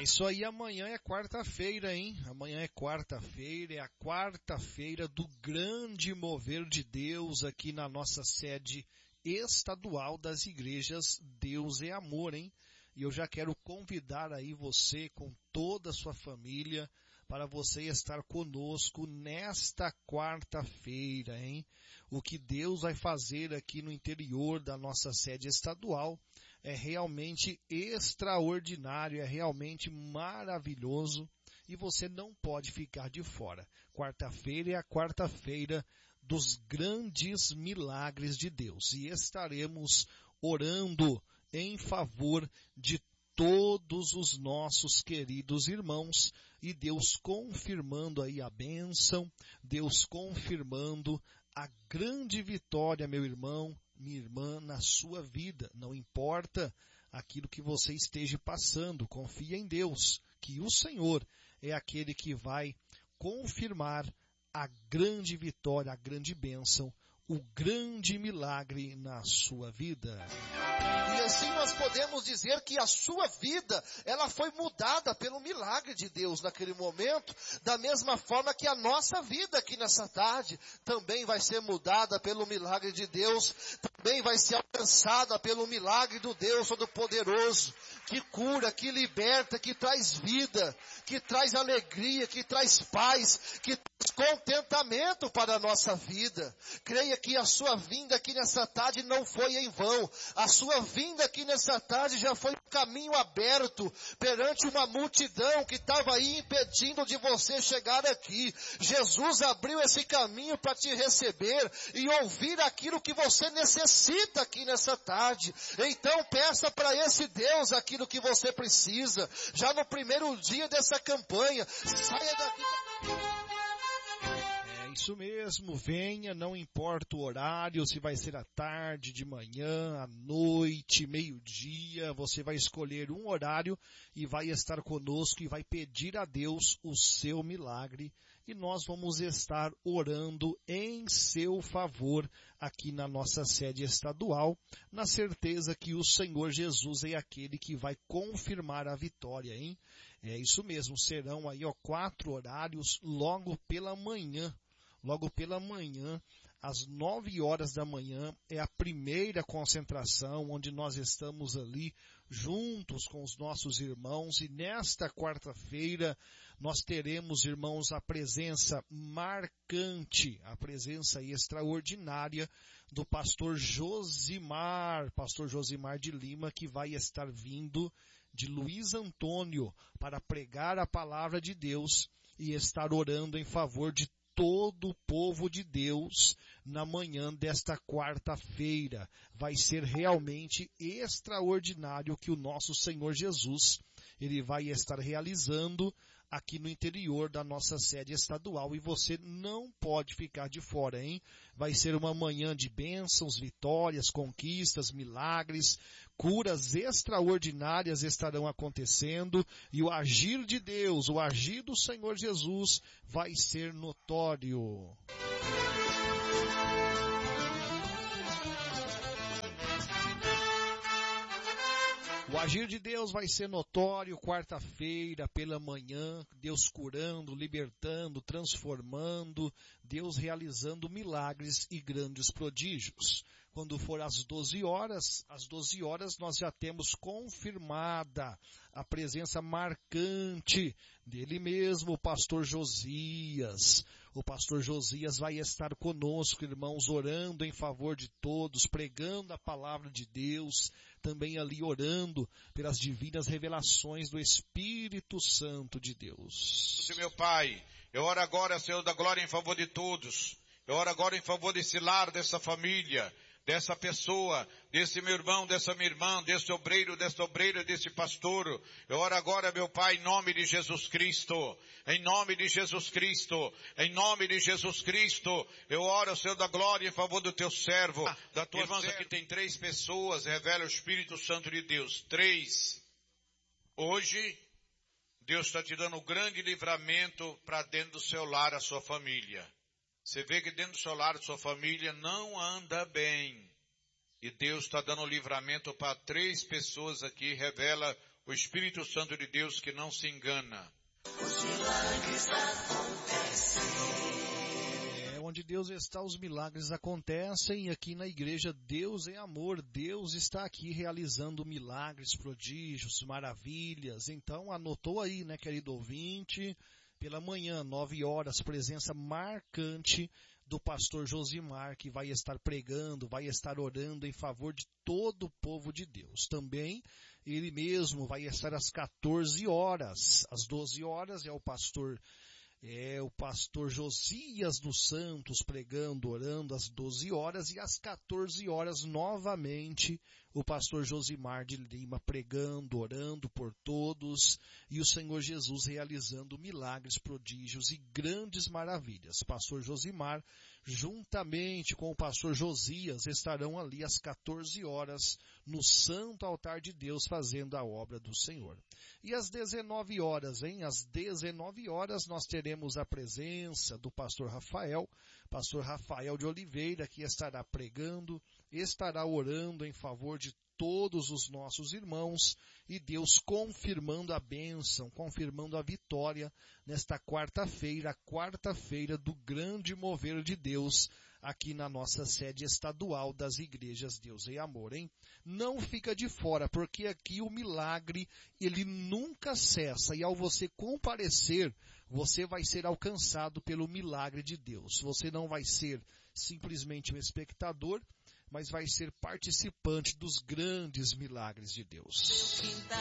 É isso aí, amanhã é quarta-feira, hein? Amanhã é quarta-feira, é a quarta-feira do grande mover de Deus aqui na nossa sede estadual das igrejas Deus é Amor, hein? E eu já quero convidar aí você com toda a sua família para você estar conosco nesta quarta-feira, hein? O que Deus vai fazer aqui no interior da nossa sede estadual é realmente extraordinário, é realmente maravilhoso e você não pode ficar de fora. Quarta-feira é a quarta-feira dos grandes milagres de Deus e estaremos orando em favor de todos os nossos queridos irmãos e Deus confirmando aí a bênção, Deus confirmando a grande vitória, meu irmão, minha irmã, na sua vida. Não importa aquilo que você esteja passando, confia em Deus, que o Senhor é aquele que vai confirmar a grande vitória, a grande bênção, o grande milagre na sua vida. E assim nós podemos dizer que a sua vida, ela foi mudada pelo milagre de Deus naquele momento, da mesma forma que a nossa vida aqui nessa tarde também vai ser mudada pelo milagre de Deus, também vai ser alcançada pelo milagre do Deus Todo-Poderoso, que cura, que liberta, que traz vida, que traz alegria, que traz paz, que traz contentamento para a nossa vida. Creia que a sua vinda aqui nessa tarde não foi em vão. A sua vinda aqui nessa tarde já foi um caminho aberto perante uma multidão que estava aí impedindo de você chegar aqui. Jesus abriu esse caminho para te receber e ouvir aquilo que você necessita aqui nessa tarde. Então peça para esse Deus aquilo que você precisa. Já no primeiro dia dessa campanha, saia daqui. Isso mesmo, venha, não importa o horário, se vai ser à tarde, de manhã, à noite, meio-dia, você vai escolher um horário e vai estar conosco e vai pedir a Deus o seu milagre e nós vamos estar orando em seu favor aqui na nossa sede estadual, na certeza que o Senhor Jesus é aquele que vai confirmar a vitória, hein? É isso mesmo, serão aí 4 horários logo pela manhã. Logo pela manhã, às 9 horas da manhã, é a primeira concentração, onde nós estamos ali juntos com os nossos irmãos. E nesta quarta-feira, nós teremos, irmãos, a presença marcante, a presença extraordinária do pastor Josimar de Lima, que vai estar vindo de Luiz Antônio para pregar a palavra de Deus e estar orando em favor de todo o povo de Deus na manhã desta quarta-feira. Vai ser realmente extraordinário o que o nosso Senhor Jesus, Ele vai estar realizando aqui no interior da nossa sede estadual e você não pode ficar de fora, hein? Vai ser uma manhã de bênçãos, vitórias, conquistas, milagres, curas extraordinárias estarão acontecendo e o agir de Deus, o agir do Senhor Jesus vai ser notório. O agir de Deus vai ser notório quarta-feira pela manhã, Deus curando, libertando, transformando, Deus realizando milagres e grandes prodígios. Quando for às 12 horas nós já temos confirmada a presença marcante dele mesmo, o pastor Josias. O pastor Josias vai estar conosco, irmãos, orando em favor de todos, pregando a palavra de Deus, também ali orando pelas divinas revelações do Espírito Santo de Deus. Meu Pai, eu oro agora, Senhor da glória, em favor de todos. Eu oro agora em favor desse lar, dessa família, dessa pessoa, desse meu irmão, dessa minha irmã, desse obreiro, dessa obreira, desse pastor. Eu oro agora, meu Pai, em nome de Jesus Cristo, em nome de Jesus Cristo, em nome de Jesus Cristo. Eu oro, Senhor da glória, em favor do teu servo, da tua irmã. Aqui tem 3 pessoas, revela o Espírito Santo de Deus. 3. Hoje, Deus está te dando um grande livramento para dentro do seu lar, a sua família. Você vê que dentro do seu lar, sua família não anda bem. E Deus está dando livramento para 3 pessoas aqui, revela o Espírito Santo de Deus que não se engana. Os milagres acontecem. Onde Deus está, os milagres acontecem. Aqui na igreja, Deus é amor. Deus está aqui realizando milagres, prodígios, maravilhas. Então, anotou aí, né, querido ouvinte? Pela manhã, 9 horas, presença marcante do pastor Josimar, que vai estar pregando, vai estar orando em favor de todo o povo de Deus. Também, ele mesmo vai estar às 14 horas. Às 12 horas é o pastor Josias dos Santos pregando, orando às 12 horas, e às 14 horas novamente o pastor Josimar de Lima pregando, orando por todos, e o Senhor Jesus realizando milagres, prodígios e grandes maravilhas. Pastor Josimar, juntamente com o pastor Josias, estarão ali às 14 horas no santo altar de Deus fazendo a obra do Senhor. E às 19 horas, às 19 horas nós teremos a presença do pastor Rafael de Oliveira, que estará pregando, estará orando em favor de todos os nossos irmãos, e Deus confirmando a bênção, confirmando a vitória nesta quarta-feira, a quarta-feira do grande mover de Deus aqui na nossa sede estadual das igrejas Deus e Amor, hein? Não fica de fora, porque aqui o milagre, ele nunca cessa, e ao você comparecer, você vai ser alcançado pelo milagre de Deus. Você não vai ser simplesmente um espectador, mas vai ser participante dos grandes milagres de Deus.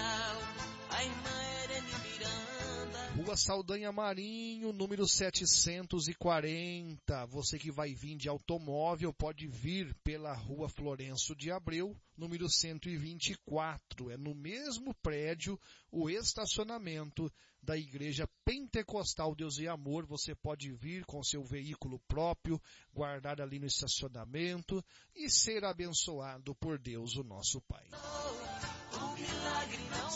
Rua Saldanha Marinho, número 740. Você que vai vir de automóvel pode vir pela Rua Florencio de Abreu, número 124. É no mesmo prédio o estacionamento da Igreja Pentecostal Deus e Amor. Você pode vir com seu veículo próprio, guardar ali no estacionamento e ser abençoado por Deus, o nosso Pai. O milagre não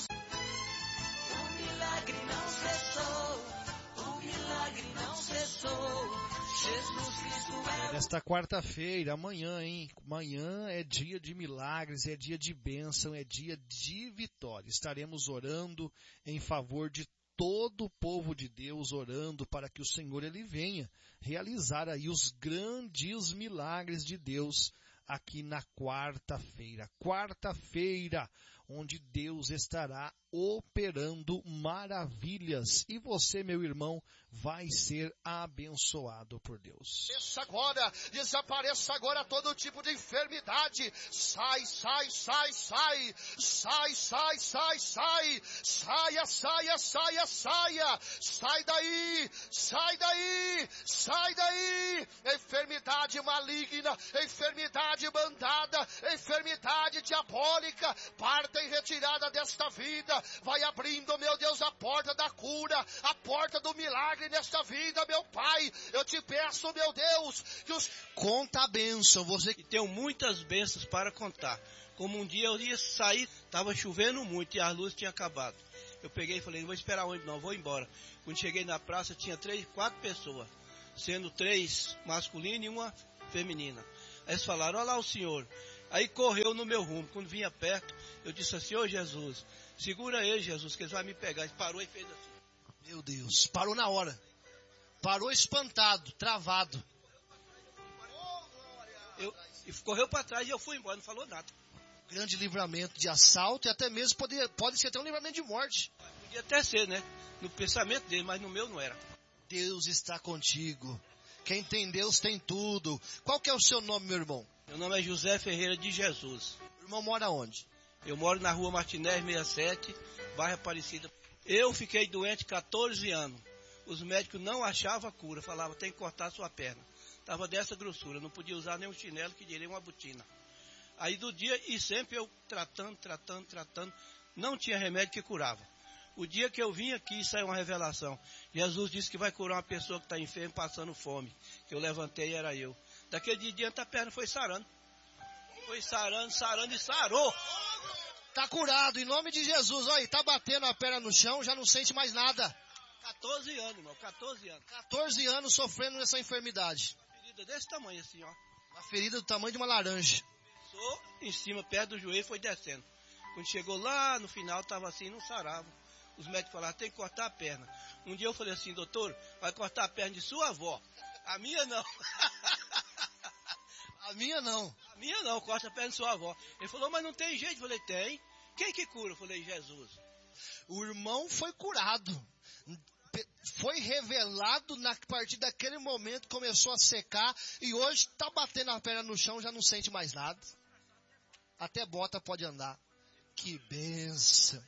cessou. O milagre não cessou. Jesus Cristo é. Nesta quarta-feira, amanhã, Amanhã é dia de milagres, é dia de bênção, é dia de vitória. Estaremos orando em favor de todo o povo de Deus, orando para que o Senhor ele venha realizar aí os grandes milagres de Deus aqui na quarta-feira. Quarta-feira, onde Deus estará operando maravilhas. E você, meu irmão, vai ser abençoado por Deus. Desapareça agora todo tipo de enfermidade. Sai, sai, sai, sai. Sai, sai, sai, sai. Saia, saia, saia, saia. Sai daí, sai daí, sai daí. Enfermidade maligna, enfermidade bandada, enfermidade diabólica, parta em retirada desta vida. Vai abrindo, meu Deus, a porta da cura, a porta do milagre nesta vida, meu Pai. Eu te peço, meu Deus, que os... Conta a bênção, você... E tenho muitas bênçãos para contar. Como um dia eu ia sair, estava chovendo muito e a luz tinha acabado. Eu peguei e falei, não vou esperar onde não, vou embora. Quando cheguei na praça, tinha 4 pessoas, sendo 3 masculinas e uma feminina. Aí eles falaram, olha lá o senhor. Aí correu no meu rumo. Quando vinha perto, eu disse assim, ô Jesus, segura ele, Jesus, que eles vão me pegar. Ele parou e fez assim. Meu Deus, parou na hora. Parou espantado, travado. E correu para trás e eu fui embora, não falou nada. Grande livramento de assalto e até mesmo pode ser até um livramento de morte. Podia até ser, né? No pensamento dele, mas no meu não era. Deus está contigo. Quem tem Deus tem tudo. Qual que é o seu nome, meu irmão? Meu nome é José Ferreira de Jesus. O irmão mora onde? Eu moro na rua Martinez 67, bairro Aparecida. Eu fiquei doente 14 anos. Os médicos não achavam a cura. Falavam, tem que cortar a sua perna. Estava dessa grossura, não podia usar nem um chinelo, que diria uma botina. Aí do dia, e sempre eu tratando, não tinha remédio que curava. O dia que eu vim aqui, saiu uma revelação. Jesus disse que vai curar uma pessoa que está enferma, passando fome. Que eu levantei e era eu. Daquele dia em diante a perna foi sarando. Foi sarando e sarou. Tá curado, em nome de Jesus. Olha aí, tá batendo a perna no chão, já não sente mais nada. 14 anos, irmão, 14 anos. 14 anos sofrendo nessa enfermidade. Uma ferida desse tamanho assim, ó. Uma ferida do tamanho de uma laranja. Começou em cima, perto do joelho, foi descendo. Quando chegou lá no final, estava assim, não sarava. Os médicos falaram, tem que cortar a perna. Um dia eu falei assim, doutor, vai cortar a perna de sua avó. A minha não. A minha não. A minha não, corta a perna de sua avó. Ele falou, mas não tem jeito. Eu falei, tem. Quem que cura? Eu falei, Jesus. O irmão foi curado. Foi revelado na partir daquele momento, começou a secar e hoje está batendo a perna no chão, já não sente mais nada. Até bota pode andar. Que bênção.